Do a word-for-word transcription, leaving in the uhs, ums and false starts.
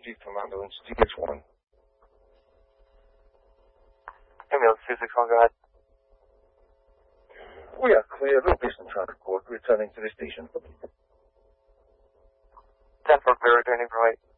Steve Commando and Steve six one. Emil, two six one, go ahead. We are clear. Low Basin Transport returning to the station. ten four, returning for white.